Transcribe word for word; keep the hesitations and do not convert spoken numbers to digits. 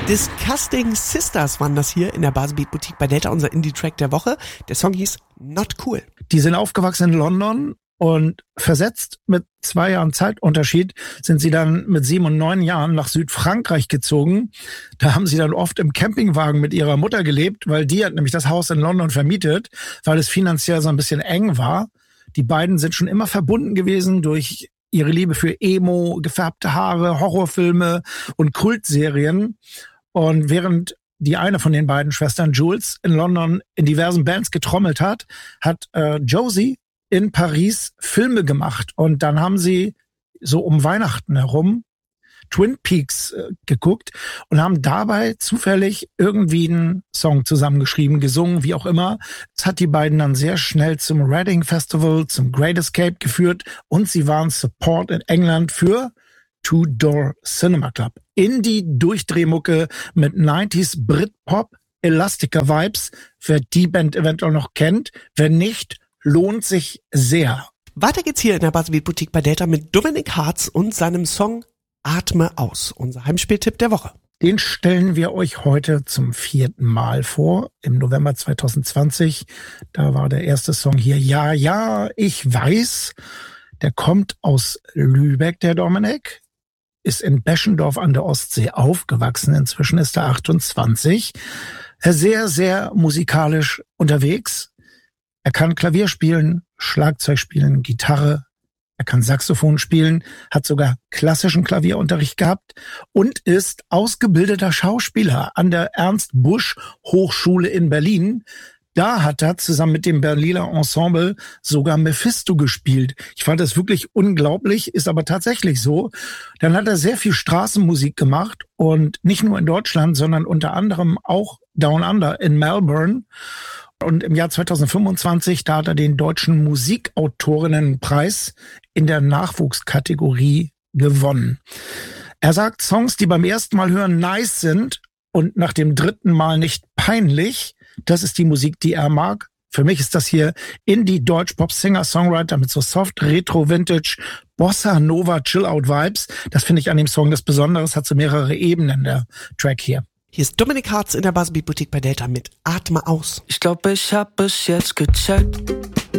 Disgusting Sisters waren das hier in der Baselbeat Boutique bei Delta, unser Indie-Track der Woche. Der Song hieß Not Cool. Die sind aufgewachsen in London und versetzt mit zwei Jahren Zeitunterschied sind sie dann mit sieben und neun Jahren nach Südfrankreich gezogen. Da haben sie dann oft im Campingwagen mit ihrer Mutter gelebt, weil die hat nämlich das Haus in London vermietet, weil es finanziell so ein bisschen eng war. Die beiden sind schon immer verbunden gewesen durch ihre Liebe für Emo, gefärbte Haare, Horrorfilme und Kultserien. Und während die eine von den beiden Schwestern, Jules, in London in diversen Bands getrommelt hat, hat äh, Josie in Paris Filme gemacht. Und dann haben sie so um Weihnachten herum Twin Peaks äh, geguckt und haben dabei zufällig irgendwie einen Song zusammengeschrieben, gesungen, wie auch immer. Das hat die beiden dann sehr schnell zum Reading Festival, zum Great Escape geführt und sie waren Support in England für Two Door Cinema Club. Indie-Durchdrehmucke mit neunziger Britpop, Elastica-Vibes. Wer die Band eventuell noch kennt, wer nicht, lohnt sich sehr. Weiter geht's hier in der Baselbeat Boutique bei Delta mit Dominic Hartz und seinem Song Atme aus, unser Heimspieltipp der Woche. Den stellen wir euch heute zum vierten Mal vor, im November zwanzig zwanzig. Da war der erste Song hier, Ja, ja, ich weiß. Der kommt aus Lübeck, der Dominic, ist in Beschendorf an der Ostsee aufgewachsen. Inzwischen ist er achtundzwanzig. Sehr, sehr musikalisch unterwegs. Er kann Klavier spielen, Schlagzeug spielen, Gitarre. Er kann Saxophon spielen, hat sogar klassischen Klavierunterricht gehabt und ist ausgebildeter Schauspieler an der Ernst Busch Hochschule in Berlin. Da hat er zusammen mit dem Berliner Ensemble sogar Mephisto gespielt. Ich fand das wirklich unglaublich, ist aber tatsächlich so. Dann hat er sehr viel Straßenmusik gemacht und nicht nur in Deutschland, sondern unter anderem auch Down Under in Melbourne. Und im Jahr zwanzig fünfundzwanzig, da hat er den Deutschen Musikautorinnenpreis in der Nachwuchskategorie gewonnen. Er sagt, Songs, die beim ersten Mal hören nice sind und nach dem dritten Mal nicht peinlich, das ist die Musik, die er mag. Für mich ist das hier Indie-Deutsch-Pop-Singer-Songwriter mit so Soft, Retro-Vintage, Bossa-Nova, Chill-Out-Vibes. Das finde ich an dem Song das Besondere. Es hat so mehrere Ebenen, der Track hier. Hier ist Dominic Hartz in der Baselbeat Boutique bei Delta mit Atme aus. Ich glaube, ich hab es jetzt gecheckt.